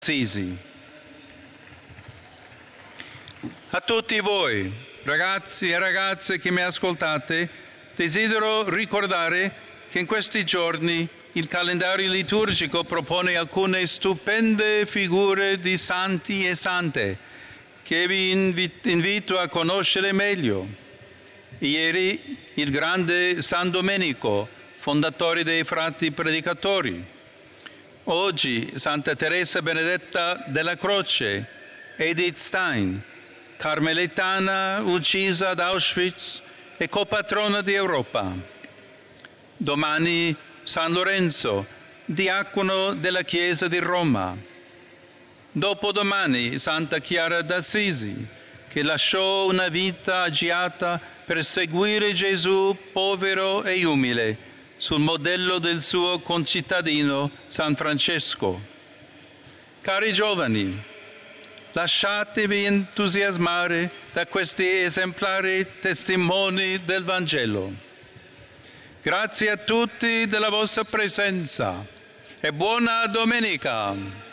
Assisi. A tutti voi, ragazzi e ragazze che mi ascoltate, desidero ricordare che in questi giorni il calendario liturgico propone alcune stupende figure di santi e sante che vi invito a conoscere meglio. Ieri il grande San Domenico, fondatore dei Frati Predicatori. Oggi Santa Teresa Benedetta della Croce, Edith Stein, carmelitana uccisa ad Auschwitz e copatrona di Europa. Domani San Lorenzo, diacono della Chiesa di Roma. Dopodomani Santa Chiara d'Assisi, che lasciò una vita agiata per seguire Gesù povero e umile, sul modello del suo concittadino San Francesco. Cari giovani, lasciatevi entusiasmare da questi esemplari testimoni del Vangelo. Grazie a tutti della vostra presenza e buona domenica!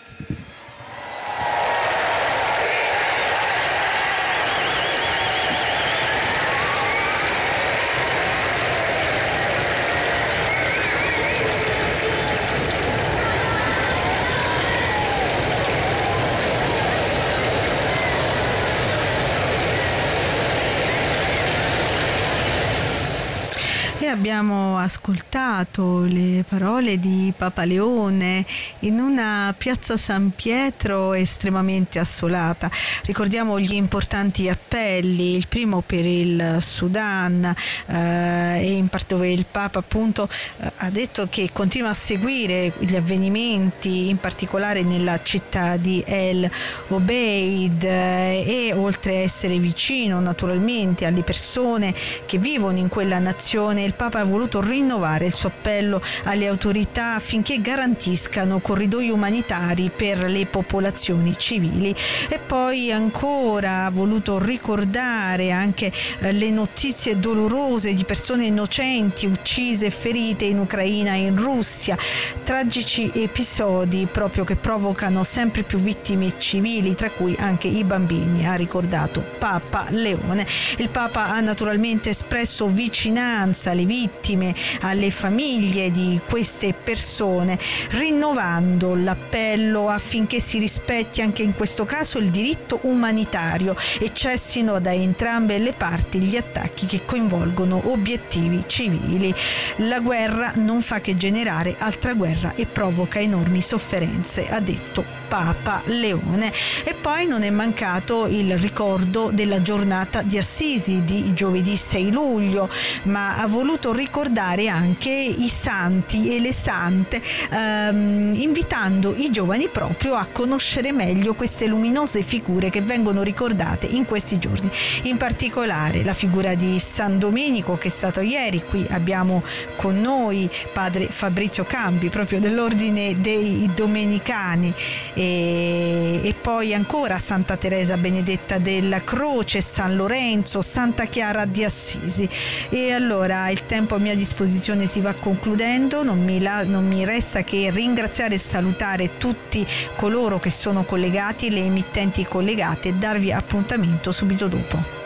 Abbiamo ascoltato le parole di Papa Leone in una piazza San Pietro estremamente assolata. Ricordiamo gli importanti appelli, il primo per il Sudan e in parte dove il Papa appunto ha detto che continua a seguire gli avvenimenti, in particolare nella città di El Obeid, e oltre a essere vicino naturalmente alle persone che vivono in quella nazione, il Papa ha voluto rinnovare il suo appello alle autorità affinché garantiscano corridoi umanitari per le popolazioni civili. E poi ancora ha voluto ricordare anche le notizie dolorose di persone innocenti uccise e ferite in Ucraina e in Russia, tragici episodi proprio che provocano sempre più vittime civili, tra cui anche i bambini, ha ricordato Papa Leone. Il Papa ha naturalmente espresso vicinanza alle vittime, alle famiglie di queste persone, rinnovando l'appello affinché si rispetti anche in questo caso il diritto umanitario e cessino da entrambe le parti gli attacchi che coinvolgono obiettivi civili. La guerra non fa che generare altra guerra e provoca enormi sofferenze, ha detto Papa Leone. E poi non è mancato il ricordo della giornata di Assisi di giovedì 6 luglio, ma ha voluto ricordare anche i santi e le sante, invitando i giovani proprio a conoscere meglio queste luminose figure che vengono ricordate in questi giorni. In particolare la figura di San Domenico, che è stato ieri. Qui abbiamo con noi padre Fabrizio Cambi, proprio dell'ordine dei Domenicani, e poi ancora Santa Teresa Benedetta della Croce, San Lorenzo, Santa Chiara di Assisi. E allora il tempo a mia disposizione si va concludendo, non mi resta che ringraziare e salutare tutti coloro che sono collegati, le emittenti collegate, e darvi appuntamento subito dopo.